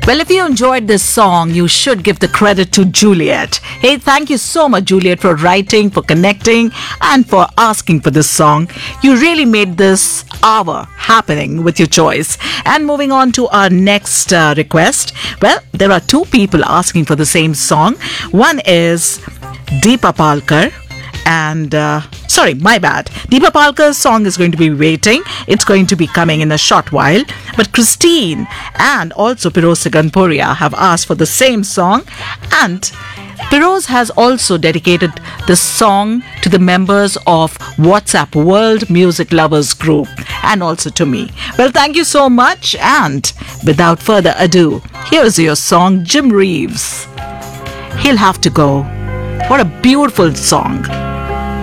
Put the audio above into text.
Well, if you enjoyed this song, you should give the credit to Juliet. Hey, thank you so much, Juliet, for writing, for connecting, and for asking for this song. You really made this hour happening with your choice. And moving on to our next request. Well, there are two people asking for the same song. One is Deepa Palkar. And, sorry, my bad. Deepa Palkar's song is going to be waiting. It's going to be coming in a short while. But Christine and also Piroz Siganpuria have asked for the same song. And Piroz has also dedicated the song to the members of WhatsApp World Music Lovers Group and also to me. Well, thank you so much. And without further ado, here's your song, Jim Reeves. He'll Have to Go. What a beautiful song.